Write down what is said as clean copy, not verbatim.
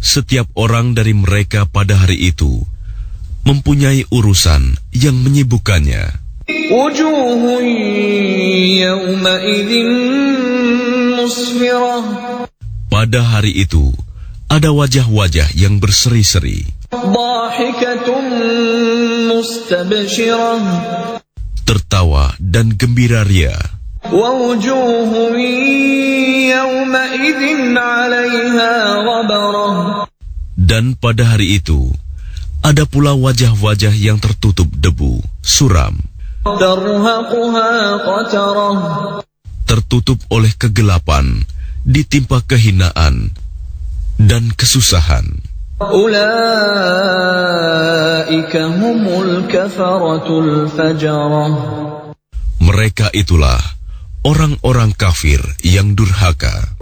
setiap orang dari mereka pada hari itu mempunyai urusan yang menyibukkannya. Wujuhun yawma'idhin musfirah. Pada hari itu ada wajah-wajah yang berseri-seri, Dhahikatun mustabshirah. tertawa dan gembira ria. Wa wujuhun yawma'idhin 'alaiha ghabarah. Dan pada hari itu ada pula wajah-wajah yang tertutup debu, suram, Tarhaquha qatarah. tertutup oleh kegelapan, ditimpa kehinaan dan kesusahan. Ulaika humul kafaratul fajarah. Mereka itulah orang-orang kafir yang durhaka.